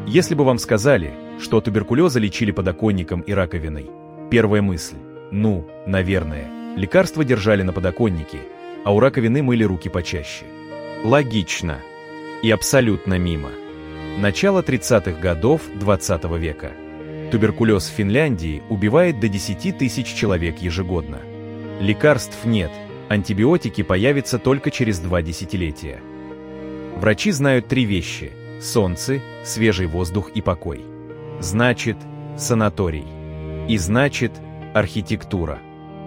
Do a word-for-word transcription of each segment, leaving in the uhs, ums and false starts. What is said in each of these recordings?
Если бы вам сказали, что от туберкулеза лечили подоконником и раковиной, первая мысль – ну, наверное, лекарства держали на подоконнике, а у раковины мыли руки почаще. Логично. И абсолютно мимо. Начало тридцатых годов двадцатого века. Туберкулез в Финляндии убивает до десяти тысяч человек ежегодно. Лекарств нет, антибиотики появятся только через два десятилетия. Врачи знают три вещи – солнце, свежий воздух и покой. Значит, санаторий. И значит, архитектура.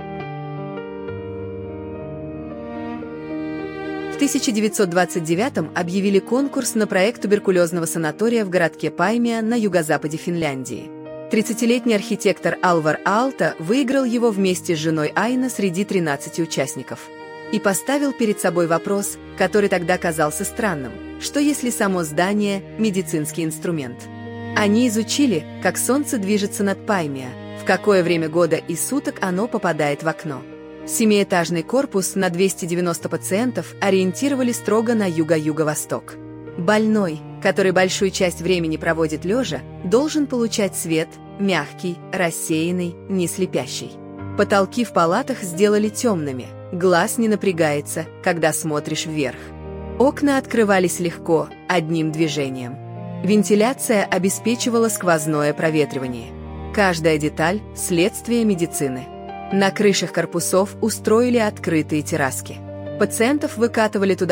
В тысяча девятьсот двадцать девятом объявили конкурс на проект туберкулезного санатория в городке Паймия на юго-западе Финляндии. тридцатилетний архитектор Алвар Aalto выиграл его вместе с женой Айна среди тринадцати участников. И поставил перед собой вопрос, который тогда казался странным. Что если само здание – медицинский инструмент? Они изучили, как солнце движется над Паймия, в какое время года и суток оно попадает в окно. Семиэтажный корпус на двести девяносто пациентов ориентировали строго на юго-юго-восток. Больной, который большую часть времени проводит лежа, должен получать свет мягкий, рассеянный, не слепящий. Потолки в палатах сделали темными, глаз не напрягается, когда смотришь вверх. Окна открывались легко, одним движением. Вентиляция обеспечивала сквозное проветривание. Каждая деталь – следствие медицины. На крышах корпусов устроили открытые терраски. Пациентов выкатывали туда